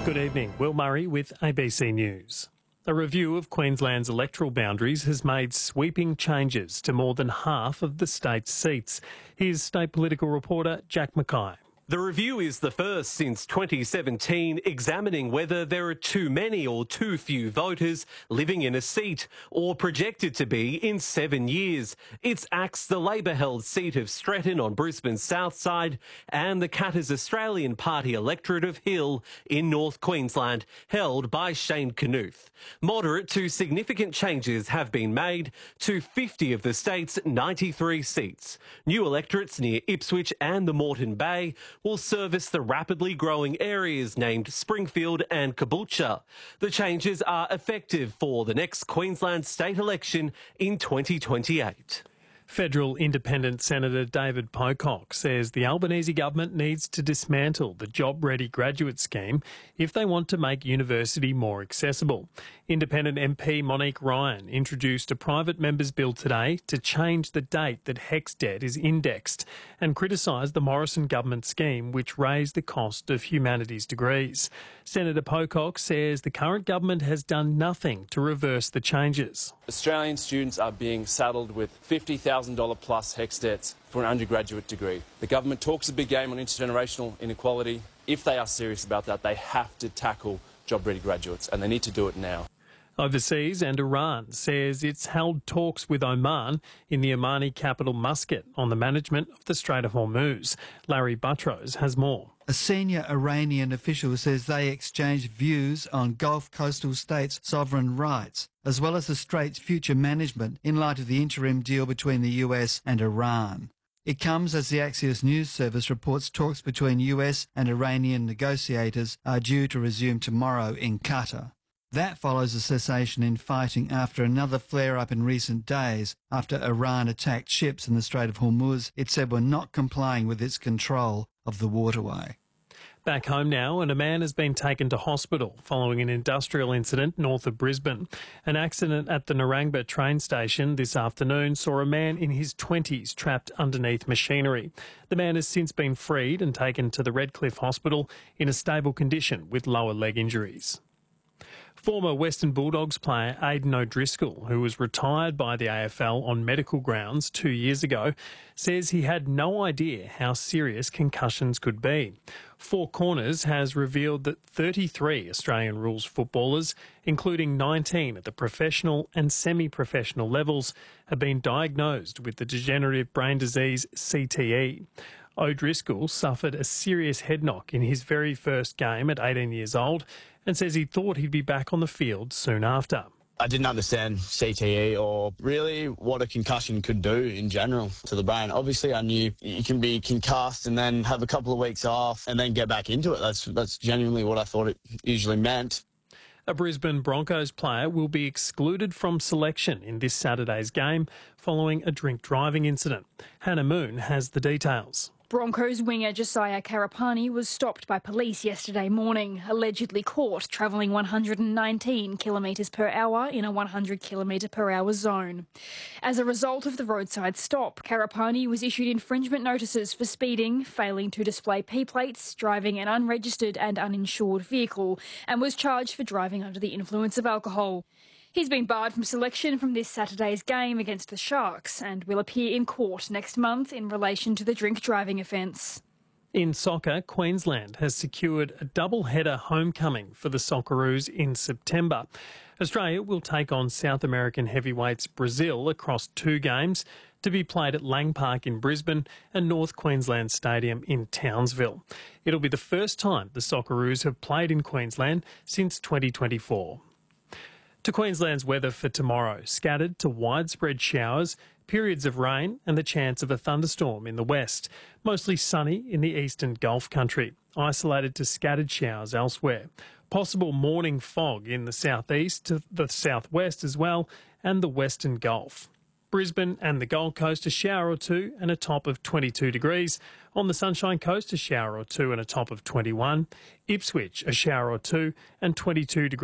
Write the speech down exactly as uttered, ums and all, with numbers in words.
Good evening. Will Murray with A B C News. A review of Queensland's electoral boundaries has made sweeping changes to more than half of the state's seats. Here's state political reporter Jack Mackay. The review is the first since twenty seventeen, examining whether there are too many or too few voters living in a seat, or projected to be in seven years. It's axed the Labor-held seat of Stretton on Brisbane's south side and the Katter's Australian Party electorate of Hill in North Queensland, held by Shane Knuth. Moderate to significant changes have been made to fifty of the state's ninety-three seats. New electorates near Ipswich and the Moreton Bay will service the rapidly growing areas named Springfield and Caboolture. The changes are effective for the next Queensland state election in twenty twenty-eight. Federal Independent Senator David Pocock says the Albanese government needs to dismantle the Job Ready graduate scheme if they want to make university more accessible. Independent M P Monique Ryan introduced a private member's bill today to change the date that HECS debt is indexed and criticised the Morrison government scheme, which raised the cost of humanities degrees. Senator Pocock says the current government has done nothing to reverse the changes. Australian students are being saddled with fifty thousand dollars plus HECS debts for an undergraduate degree. The government talks a big game on intergenerational inequality. If they are serious about that, they have to tackle job-ready graduates, and they need to do it now. Overseas, and Iran says it's held talks with Oman in the Omani capital Muscat on the management of the Strait of Hormuz. Larry Buttrose has more. A senior Iranian official says they exchanged views on Gulf coastal states' sovereign rights, as well as the strait's future management in light of the interim deal between the U S and Iran. It comes as the Axios News Service reports talks between U S and Iranian negotiators are due to resume tomorrow in Qatar. That follows a cessation in fighting after another flare-up in recent days after Iran attacked ships in the Strait of Hormuz it said were not complying with its control of the waterway. Back home now, and a man has been taken to hospital following an industrial incident north of Brisbane. An accident at the Narangba train station this afternoon saw a man in his twenties trapped underneath machinery. The man has since been freed and taken to the Redcliffe Hospital in a stable condition with lower leg injuries. Former Western Bulldogs player Aidan O'Driscoll, who was retired by the A F L on medical grounds two years ago, says he had no idea how serious concussions could be. Four Corners has revealed that thirty-three Australian rules footballers, including nineteen at the professional and semi-professional levels, have been diagnosed with the degenerative brain disease C T E. O'Driscoll suffered a serious head knock in his very first game at eighteen years old and says he thought he'd be back on the field soon after. I didn't understand C T E or really what a concussion could do in general to the brain. Obviously, I knew you can be concussed and then have a couple of weeks off and then get back into it. That's, that's genuinely what I thought it usually meant. A Brisbane Broncos player will be excluded from selection in this Saturday's game following a drink driving incident. Hannah Moon has the details. Broncos winger Josiah Karapani was stopped by police yesterday morning, allegedly caught travelling one hundred nineteen kilometres per hour in a one hundred kilometre per hour zone. As a result of the roadside stop, Karapani was issued infringement notices for speeding, failing to display P-plates, driving an unregistered and uninsured vehicle, and was charged for driving under the influence of alcohol. He's been barred from selection from this Saturday's game against the Sharks and will appear in court next month in relation to the drink driving offence. In soccer, Queensland has secured a double-header homecoming for the Socceroos in September. Australia will take on South American heavyweights Brazil across two games to be played at Lang Park in Brisbane and North Queensland Stadium in Townsville. It'll be the first time the Socceroos have played in Queensland since twenty twenty-four. To Queensland's weather for tomorrow, scattered to widespread showers, periods of rain and the chance of a thunderstorm in the west. Mostly sunny in the eastern Gulf country, isolated to scattered showers elsewhere. Possible morning fog in the southeast to the southwest as well, and the western Gulf. Brisbane and the Gold Coast, a shower or two and a top of twenty-two degrees. On the Sunshine Coast, a shower or two and a top of twenty-one. Ipswich, a shower or two and twenty-two degrees.